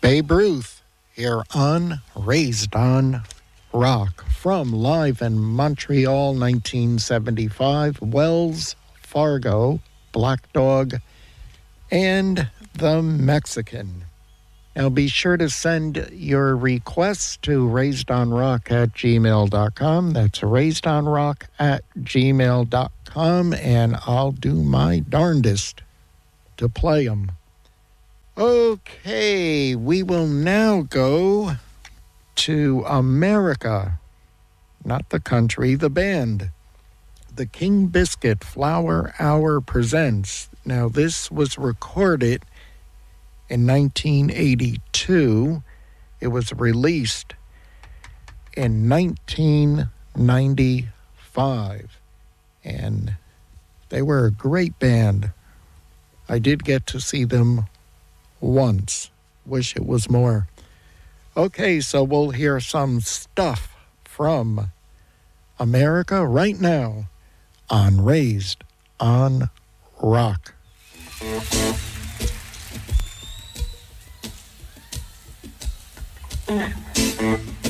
Babe Ruth here on Raised on Rock from live in Montreal, 1975, Wells Fargo, Black Dog, and The Mexican. Now be sure to send your requests to raisedonrock@gmail.com. That's raisedonrock@gmail.com, and I'll do my darndest to play them. Okay, we will now go to America, not the country, the band. The King Biscuit Flower Hour presents. Now, this was recorded in 1982. It was released in 1995. And they were a great band. I did get to see them once. Wish it was more. Okay, so we'll hear some stuff from America right now on Raised on Rock.